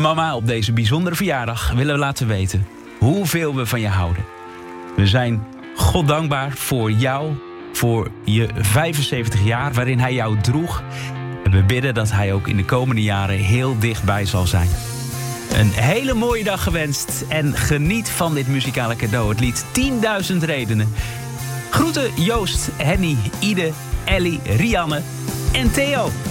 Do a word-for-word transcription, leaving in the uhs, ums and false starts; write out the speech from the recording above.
Mama, op deze bijzondere verjaardag willen we laten weten hoeveel we van je houden. We zijn God dankbaar voor jou, voor je vijfenzeventig jaar waarin hij jou droeg. En we bidden dat hij ook in de komende jaren heel dichtbij zal zijn. Een hele mooie dag gewenst en geniet van dit muzikale cadeau. Het lied tienduizend redenen. Groeten Joost, Henny, Ide, Ellie, Rianne en Theo.